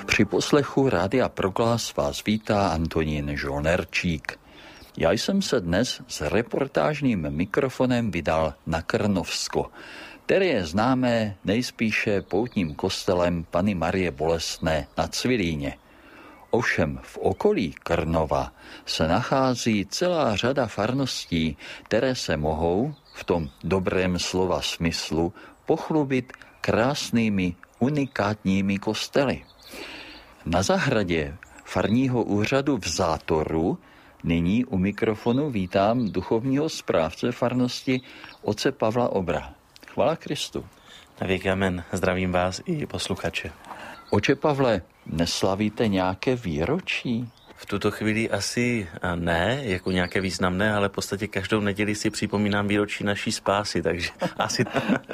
Při poslechu Rádia Proglas vás vítá Antonín Žolnerčík. Já jsem se dnes s reportážním mikrofonem vydal na Krnovsko, které je známé nejspíše poutním kostelem Panny Marie Bolestné na Cvilíně. Ovšem v okolí Krnova se nachází celá řada farností, které se mohou, v tom dobrém slova smyslu, pochlubit krásnými unikátními kostely. Na zahradě farního úřadu v Zátoru nyní u mikrofonu vítám duchovního správce farnosti otce Pavla Obra. Chvála Kristu. Na věky amen. Zdravím vás i posluchače. Oče Pavle, neslavíte nějaké výročí? V tuto chvíli asi ne, jako nějaké významné, ale v podstatě každou neděli si připomínám výročí naší spásy, takže asi...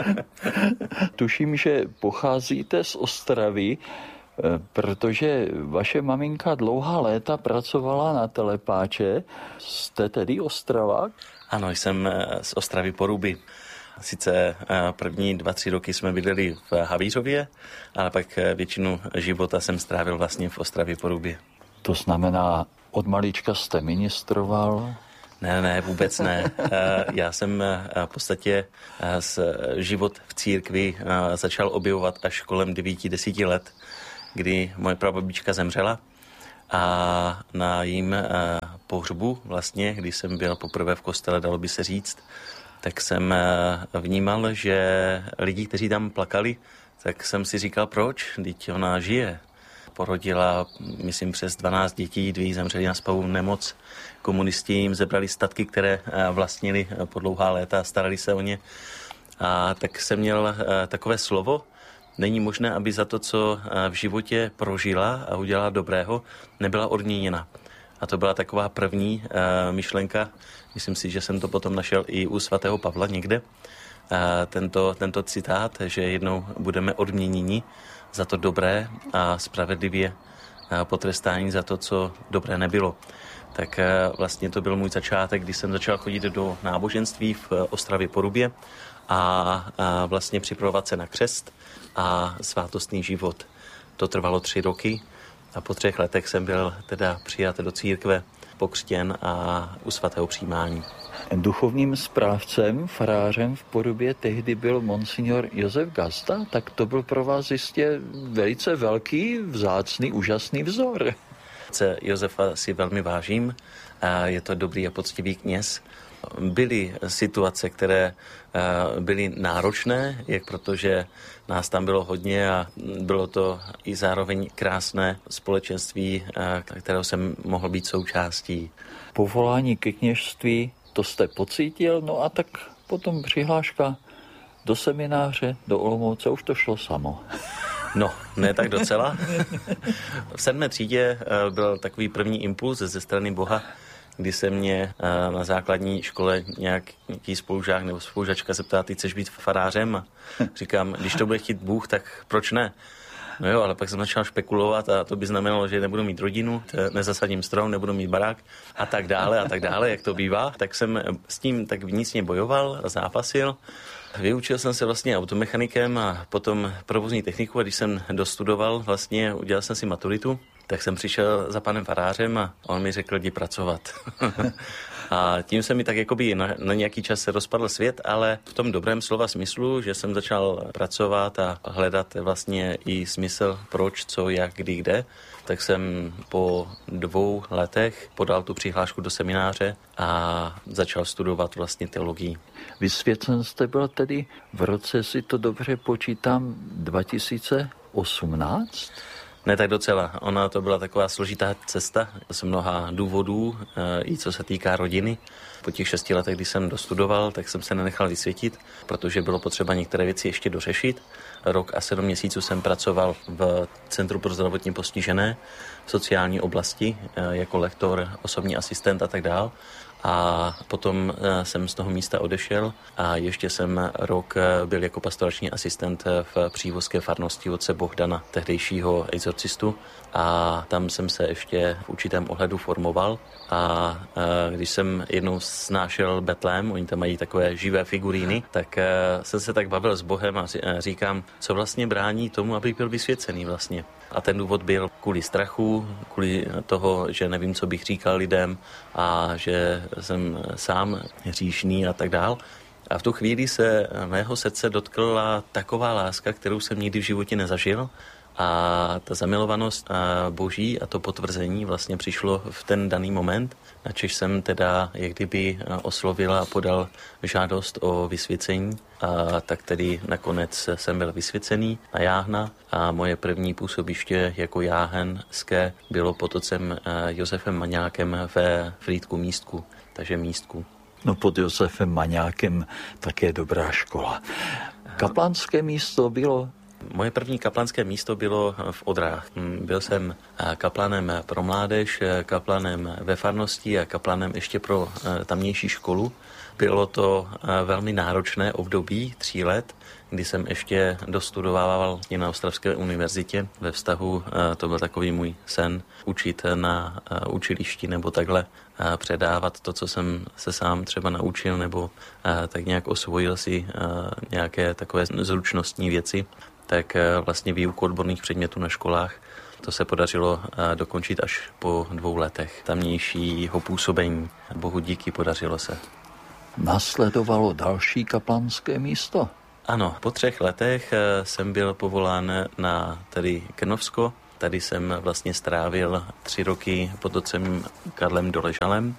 Tuším, že pocházíte z Ostravy, protože vaše maminka dlouhá léta pracovala na telepáče. Jste tedy Ostravák? Ano, jsem z Ostravy Poruby. Sice první 2-3 roky jsme bydleli v Havířově, ale pak většinu života jsem strávil vlastně v Ostravě Porubě. To znamená, od malička jste ministroval? Ne, vůbec ne. Já jsem v podstatě život v církvi začal objevovat až kolem 9-10 let, kdy moje prababička zemřela a na jejím pohřbu vlastně, když jsem byl poprvé v kostele, dalo by se říct, tak jsem vnímal, že lidi, kteří tam plakali, tak jsem si říkal, proč? Vždyť ona žije. Porodila, myslím, přes 12 dětí, 2 zemřeli na spavou nemoc. Komunisti jim zebrali statky, které vlastnili po dlouhá léta a starali se o ně. A tak jsem měl takové slovo, není možné, aby za to, co v životě prožila a udělala dobrého, nebyla odměněna. A to byla taková první myšlenka. Myslím si, že jsem to potom našel i u svatého Pavla někde. Tento citát, že jednou budeme odměněni za to dobré a spravedlivě potrestání za to, co dobré nebylo. Tak vlastně to byl můj začátek, kdy jsem začal chodit do náboženství v Ostravě Porubě a vlastně připravovat se na křest a svátostný život. To trvalo 3 roky a po 3 letech jsem byl teda přijat do církve, pokřtěn a u svatého přijímání. Duchovním správcem, farářem v Porubě tehdy byl monsignor Josef Gazda, tak to byl pro vás jistě velice velký, vzácný, úžasný vzor. Josefa si velmi vážím, je to dobrý a poctivý kněz. Byly situace, které byly náročné, jak protože nás tam bylo hodně a bylo to i zároveň krásné společenství, kterého jsem mohl být součástí. Povolání ke kněžství, to jste pocítil, no a tak potom přihláška do semináře, do Olomouce, už to šlo samo. No, ne tak docela. V 7. třídě byl takový první impuls ze strany Boha, kdy se mě na základní škole nějaký spolužák nebo spolužačka zeptá, ty chceš být farářem? A říkám, když to bude chtít Bůh, tak proč ne? No jo, ale pak jsem začal špekulovat a to by znamenalo, že nebudu mít rodinu, nezasadím strom, nebudu mít barák a tak dále, jak to bývá. Tak jsem s tím tak vnitřně bojoval a zápasil. Vyučil jsem se vlastně automechanikem a potom provozní techniku a když jsem dostudoval, vlastně udělal jsem si maturitu, tak jsem přišel za panem farářem a on mi řekl, jdi pracovat. A tím se mi tak jakoby na nějaký čas se rozpadl svět, ale v tom dobrém slova smyslu, že jsem začal pracovat a hledat vlastně i smysl, proč, co, jak, kdy, kde, tak jsem po 2 letech podal tu přihlášku do semináře a začal studovat vlastně teologii. Vysvěcen jste byl tedy v roce, si to dobře počítám, 2018? Ne tak docela. Ona to byla taková složitá cesta z mnoha důvodů, i co se týká rodiny. Po těch 6 letech, když jsem dostudoval, tak jsem se nenechal vysvětit, protože bylo potřeba některé věci ještě dořešit. 1 rok a 7 měsíců jsem pracoval v Centru pro zdravotně postižené v sociální oblasti jako lektor, osobní asistent a tak dál. A potom jsem z toho místa odešel a ještě jsem rok byl jako pastorační asistent v přívozké farnosti otce Bohdana, tehdejšího exorcistu. A tam jsem se ještě v určitém ohledu formoval. A když jsem jednou snášel Betlém, oni tam mají takové živé figuríny, tak jsem se tak bavil s Bohem a říkám, co vlastně brání tomu, abych byl vysvěcený vlastně. A ten důvod byl kvůli strachu, kvůli toho, že nevím, co bych říkal lidem a že jsem sám hříšný a tak dál. A v tu chvíli se mého srdce dotkla taková láska, kterou jsem nikdy v životě nezažil. A ta zamilovanost Boží a to potvrzení vlastně přišlo v ten daný moment, načež jsem teda jak kdyby oslovil a podal žádost o vysvěcení. A tak tedy nakonec jsem byl vysvěcený na jáhna a moje první působiště jako jáhenské bylo pod otcem Josefem Maňákem ve Frýdku Místku, takže Místku. No pod Josefem Maňákem také dobrá škola. Kaplanské místo bylo? Moje první kaplanské místo bylo v Odrách. Byl jsem kaplanem pro mládež, kaplanem ve farnosti a kaplanem ještě pro tamnější školu. Bylo to velmi náročné období 3 let, kdy jsem ještě dostudoval na Ostravské univerzitě. Ve vztahu, to byl takový můj sen, učit na učilišti nebo takhle předávat to, co jsem se sám třeba naučil, nebo tak nějak osvojil si nějaké takové zručnostní věci. Tak vlastně výuku odborných předmětů na školách. To se podařilo dokončit až po 2 letech tamnějšího působení. Bohu díky, podařilo se. Nasledovalo další kaplanské místo? Ano, po 3 letech jsem byl povolán na tedy Krnovsko. Tady jsem vlastně strávil 3 roky pod otcem Karlem Doležalem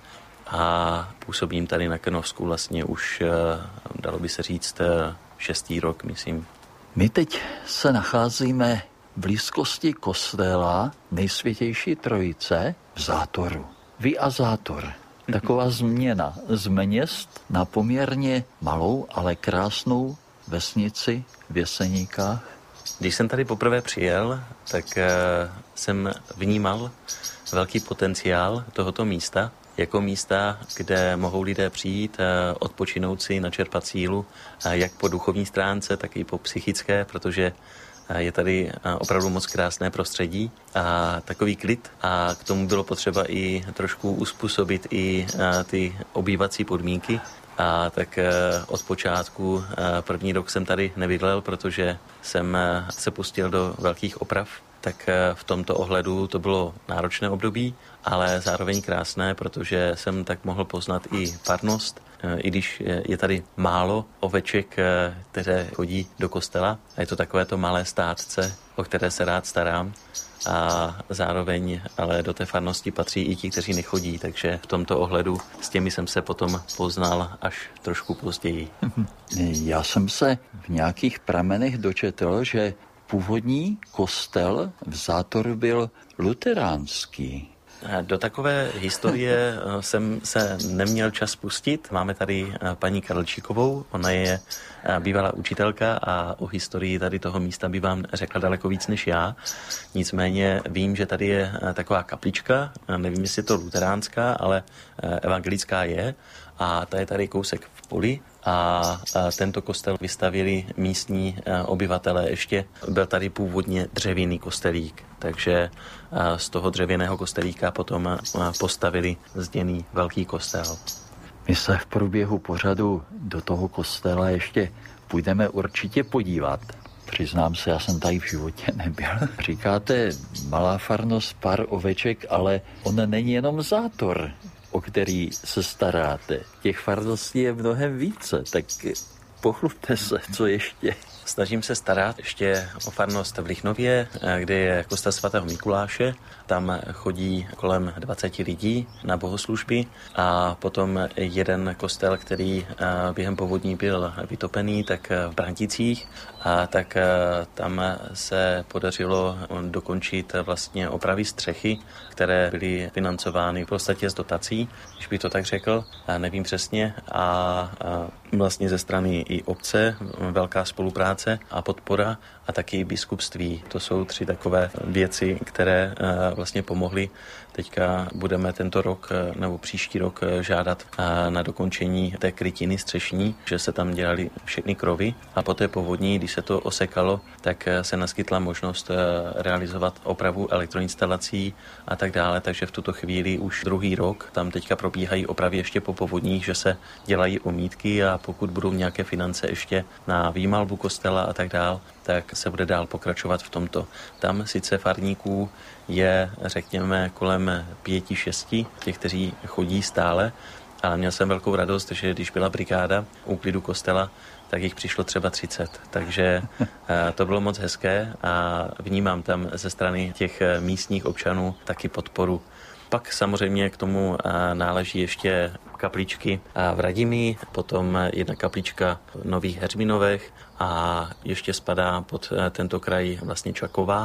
a působím tady na Krnovsku vlastně už, dalo by se říct, 6. rok, myslím. My teď se nacházíme v blízkosti kostela Nejsvětější Trojice v Zátoru. Vy a Zátor. Taková změna z měst na poměrně malou, ale krásnou vesnici v Jeseníkách. Když jsem tady poprvé přijel, tak jsem vnímal velký potenciál tohoto místa, jako místa, kde mohou lidé přijít, odpočinout si, načerpat sílu, jak po duchovní stránce, tak i po psychické, protože je tady opravdu moc krásné prostředí a takový klid a k tomu bylo potřeba i trošku uspůsobit i ty obývací podmínky. A tak od počátku 1. rok jsem tady nevydlel, protože jsem se pustil do velkých oprav. Tak v tomto ohledu to bylo náročné období, ale zároveň krásné, protože jsem tak mohl poznat i farnost, i když je tady málo oveček, které chodí do kostela. A je to takovéto malé státce, o které se rád starám. A zároveň ale do té farnosti patří i ti, kteří nechodí, takže v tomto ohledu s těmi jsem se potom poznal až trošku později. Já jsem se v nějakých pramenech dočetl, že původní kostel v Zátoru byl luteránský. Do takové historie jsem se neměl čas pustit. Máme tady paní Karlčíkovou, ona je bývalá učitelka a o historii tady toho místa by vám řekla daleko víc než já. Nicméně vím, že tady je taková kaplička, nevím, jestli je to luteránská, ale evangelická je a ta je tady kousek v poli. A tento kostel vystavili místní obyvatelé ještě. Byl tady původně dřevěný kostelík, takže z toho dřevěného kostelíka potom postavili zděný velký kostel. My se v průběhu pořadu do toho kostela ještě půjdeme určitě podívat. Přiznám se, já jsem tady v životě nebyl. Říkáte malá farnost, pár oveček, ale on není jenom Zátor, o který se staráte. Těch farností je mnohem více, tak pochlubte se, co ještě. Snažím se starat ještě o farnost v Lichnově, kde je kostel svatého Mikuláše. Tam chodí kolem 20 lidí na bohoslužby a potom jeden kostel, který během povodní byl vytopený, tak v Branticích. A tak tam se podařilo dokončit vlastně opravy střechy, které byly financovány v podstatě z dotací, když bych to tak řekl, nevím přesně. A vlastně ze strany i obce velká spolupráce spolupráce a podpora a taky biskupství. To jsou 3 takové věci, které vlastně pomohly. Teďka budeme tento rok nebo příští rok žádat na dokončení té krytiny střešní, že se tam dělaly všechny krovy a po té povodní, když se to osekalo, tak se naskytla možnost realizovat opravu elektroinstalací a tak dále, takže v tuto chvíli už 2. rok tam teďka probíhají opravy ještě po povodních, že se dělají omítky a pokud budou nějaké finance ještě na výmalbu kostela a tak dále, tak se bude dál pokračovat v tomto. Tam sice farníků je, řekněme, kolem 5-6, těch, kteří chodí stále, ale měl jsem velkou radost, že když byla brigáda úklidu kostela, tak jich přišlo třeba 30. Takže to bylo moc hezké a vnímám tam ze strany těch místních občanů taky podporu. Pak samozřejmě k tomu náleží ještě kapličky v Radimi, potom jedna kaplička v Nových Heřminovech a ještě spadá pod tento kraj vlastně Čaková.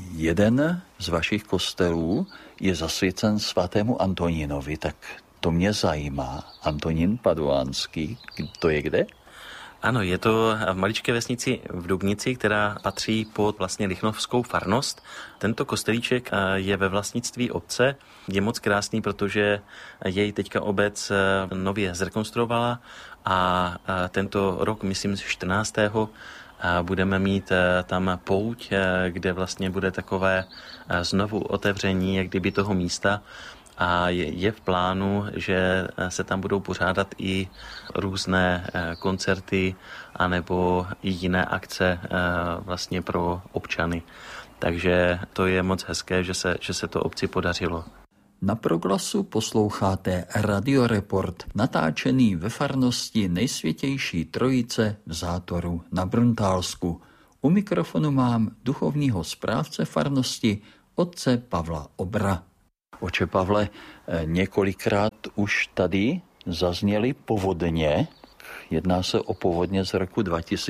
Jeden z vašich kostelů je zasvěcen svatému Antonínovi, tak to mě zajímá. Antonín Paduánský, to je kde? Ano, je to v maličké vesnici v Dubnici, která patří pod vlastně Lichnovskou farnost. Tento kostelíček je ve vlastnictví obce. Je moc krásný, protože jej teďka obec nově zrekonstruovala a tento rok, myslím 14. budeme mít tam pouť, kde vlastně bude takové znovu otevření jak kdyby toho místa. A je v plánu, že se tam budou pořádat i různé koncerty anebo i jiné akce vlastně pro občany. Takže to je moc hezké, že se to obci podařilo. Na Proglasu posloucháte Radioreport, natáčený ve farnosti Nejsvětější Trojice v Zátoru na Bruntálsku. U mikrofonu mám duchovního správce farnosti otce Pavla Obra. Oče Pavle, několikrát už tady zazněly povodně. Jedná se o povodně z roku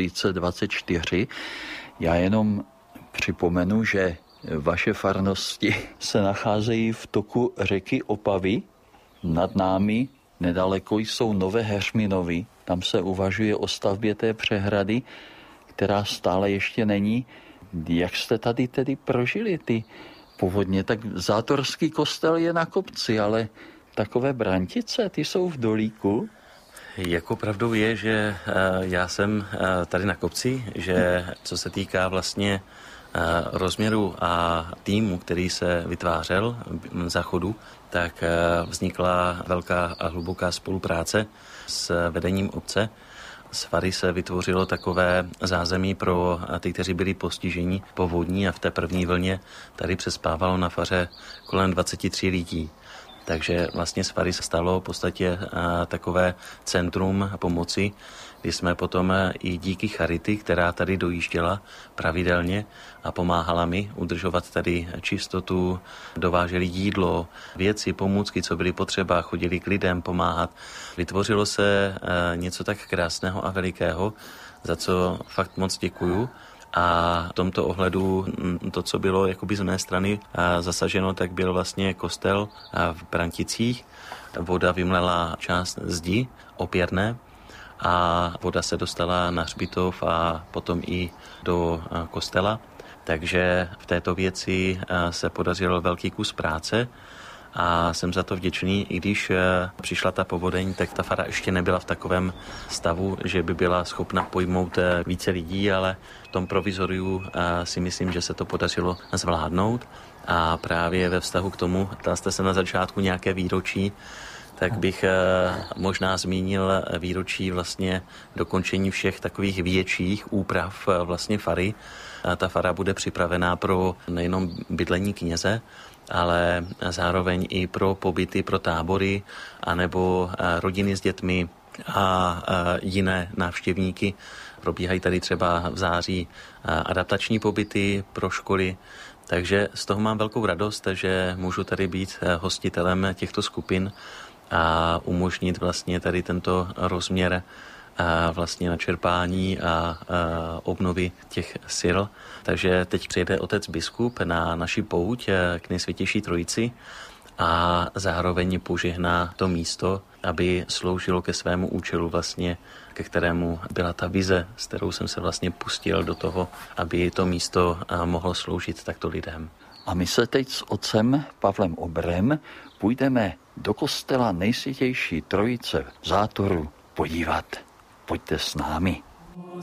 2024. Já jenom připomenu, že vaše farnosti se nacházejí v toku řeky Opavy. Nad námi nedaleko jsou Nové Heřminovy. Tam se uvažuje o stavbě té přehrady, která stále ještě není. Jak jste tady tedy prožili ty povodně? Tak Zátorský kostel je na kopci, ale takové Brantice, ty jsou v dolíku. Jako pravdou je, že já jsem tady na kopci, že co se týká vlastně rozměru a týmu, který se vytvářel záchodu, tak vznikla velká a hluboká spolupráce s vedením obce. Z fary se vytvořilo takové zázemí pro ty, kteří byli postiženi povodní a v té první vlně tady přespávalo na faře kolem 23 lidí. Takže vlastně z fary se stalo v podstatě takové centrum pomoci, kdy jsme potom i díky charity, která tady dojížděla pravidelně a pomáhala mi udržovat tady čistotu, dováželi jídlo, věci, pomůcky, co byly potřeba, chodili k lidem pomáhat. Vytvořilo se něco tak krásného a velikého, za co fakt moc děkuju. A v tomto ohledu to, co bylo jakoby z mé strany zasaženo, tak byl vlastně kostel v Branticích. Voda vymlela část zdi opěrné a voda se dostala na hřbitov a potom i do kostela. Takže v této věci se podařil velký kus práce a jsem za to vděčný. I když přišla ta povodeň, tak ta fara ještě nebyla v takovém stavu, že by byla schopna pojmout více lidí, ale v tom provizoriu si myslím, že se to podařilo zvládnout. A právě ve vztahu k tomu, ptal jste se na začátku nějaké výročí, tak bych možná zmínil výročí vlastně dokončení všech takových větších úprav vlastně fary. Ta fara bude připravená pro nejenom bydlení kněze, ale zároveň i pro pobyty, pro tábory, anebo rodiny s dětmi a jiné návštěvníky. Probíhají tady třeba v září adaptační pobyty pro školy, takže z toho mám velkou radost, že můžu tady být hostitelem těchto skupin a umožnit vlastně tady tento rozměr vlastně načerpání a obnovy těch sil. Takže teď přijede otec biskup na naši pouť k Nejsvětější Trojici a zároveň požehná to místo aby sloužilo ke svému účelu vlastně, ke kterému byla ta vize, s kterou jsem se vlastně pustil do toho, aby to místo mohlo sloužit takto lidem. A my se teď s otcem Pavlem Obrem půjdeme do kostela Nejsvětější Trojice v Zátoru podívat. Pojďte s námi.